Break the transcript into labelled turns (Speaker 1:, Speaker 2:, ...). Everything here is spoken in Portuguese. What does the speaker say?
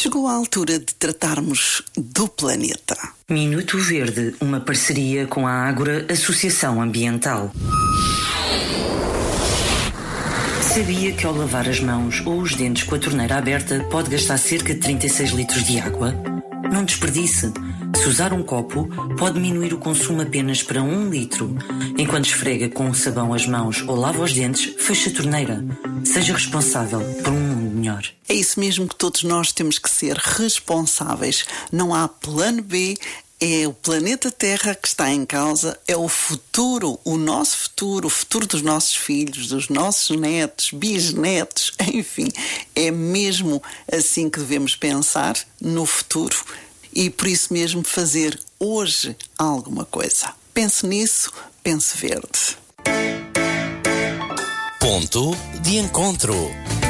Speaker 1: Chegou a altura de tratarmos do planeta.
Speaker 2: Minuto Verde, uma parceria com a Ágora Associação Ambiental. Sabia que ao lavar as mãos ou os dentes com a torneira aberta pode gastar cerca de 36 litros de água? Não desperdice. Se usar um copo, pode diminuir o consumo apenas para 1 litro. Enquanto esfrega com sabão as mãos ou lava os dentes, feche a torneira. Seja responsável por um mundo melhor.
Speaker 1: É isso mesmo que todos nós temos que ser responsáveis. Não há plano B. É o planeta Terra que está em causa, é o futuro, o nosso futuro, o futuro dos nossos filhos, dos nossos netos, bisnetos, enfim. É mesmo assim que devemos pensar no futuro e por isso mesmo fazer hoje alguma coisa. Pense nisso, pense verde.
Speaker 3: Ponto de encontro.